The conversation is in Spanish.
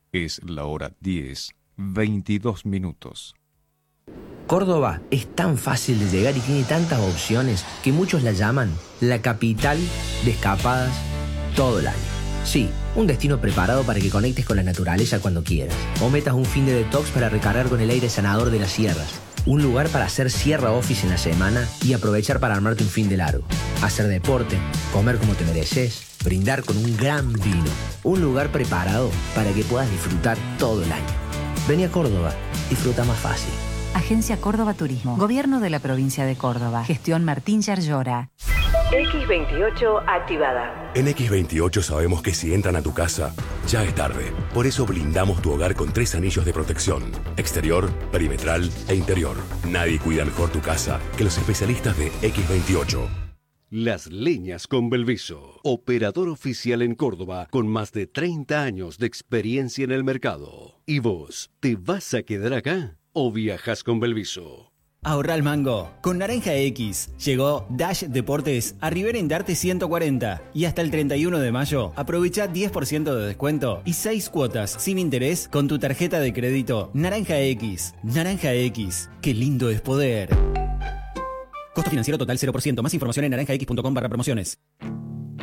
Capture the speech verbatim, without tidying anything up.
Es la hora diez, veintidós minutos. Córdoba es tan fácil de llegar y tiene tantas opciones que muchos la llaman la capital de escapadas todo el año. Sí, un destino preparado para que conectes con la naturaleza cuando quieras. O metas un fin de detox para recargar con el aire sanador de las sierras. Un lugar para hacer sierra office en la semana y aprovechar para armarte un fin de largo. Hacer deporte, comer como te mereces, brindar con un gran vino. Un lugar preparado para que puedas disfrutar todo el año. Vení a Córdoba, disfruta más fácil. Agencia Córdoba Turismo. Gobierno de la provincia de Córdoba. Gestión Martín Yarlora. equis veintiocho activada. En equis veintiocho sabemos que si entran a tu casa, ya es tarde. Por eso blindamos tu hogar con tres anillos de protección: exterior, perimetral e interior. Nadie cuida mejor tu casa que los especialistas de equis veintiocho. Las Leñas con Belviso, operador oficial en Córdoba con más de treinta años de experiencia en el mercado. ¿Y vos, te vas a quedar acá o viajas con Belviso? Ahorra el mango. Con Naranja X llegó Dash Deportes a Rivera Indarte ciento cuarenta y hasta el treinta y uno de mayo aprovecha diez por ciento de descuento y seis cuotas sin interés con tu tarjeta de crédito Naranja X. Naranja X, qué lindo es poder. Costo financiero total cero por ciento. Más información en naranja x punto com barra promociones.